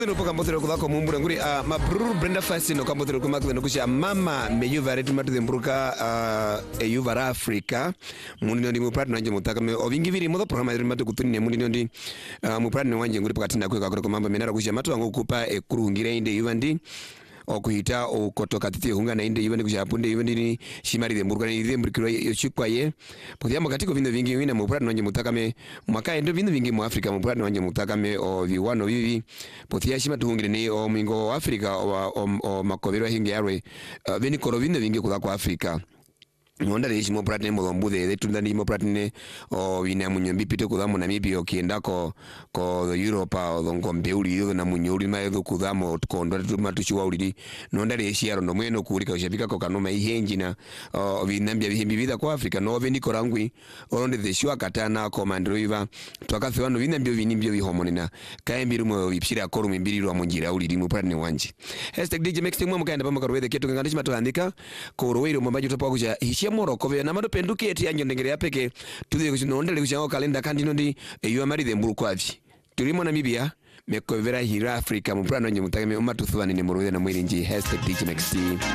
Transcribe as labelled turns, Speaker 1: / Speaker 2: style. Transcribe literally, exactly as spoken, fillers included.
Speaker 1: Rupo kambothero kudhako mumbura nguri uh, mabruru Brenda Fassie no kambothero kumakwe no kusha mama meyuva retu matu dhembruka uh, eyuva ra Afrika mundi ndi muprati nanje mutaka me ovingi viri modo programa ndi matu kutuni mundi ndi uh, muprati nanje nguri pakati ndakwe kakoro kumamba menara kusha matu wangu kupa ekurungira inde yuva ndi okuhita okotoka titi hunga na inde yibane kujapunde yibane ni shimari de mburka ni de mburkiro yochikwa ye podia makatiko vindo vingi wina muprati nanje mutakame mwaka endo vindo vingi mu Afrika muprati nanje mutakame o viwano vivi podia shima tuhungire ni o mingo wa Afrika o, o, o makovero hingi yarwe uh, vini koro vindo vingi kuda kwa Afrika Mwanda reishi mo pratine mo lombude de tunda ni mo pratine o wina munyombi pite kudamo Namibia okienda ko ko Europe o dongo mbeuli yo na munyoli ma edo kudamo kondo tuma tuchiwa ulidi nonda reishi yaro no mweno kulika ushabika ko kanoma ihenji na o vinambia bihimbi vida kwa Afrika no vendi korangwi onde de shwa katana komandro iva twakafe wano vinambio vinimbio bihomoni na kaembiru mo bipshira koru mbiri ro munjira ulidi mo pratine wanje hashtag D J Max mo mkaenda pamba karwede ketu ngandishi matandika ko roero mambaji topa kuja Moroko ve na mado penduki eti anyo ndengere yapeke tuze kushino kushango kalenda kandi nondi eyu amari de mburu kwavi tulimo Namibia mekovera hira Afrika muprano nje mutakame umatu thwani ne muruwe na mwiri nji hashtag D J Max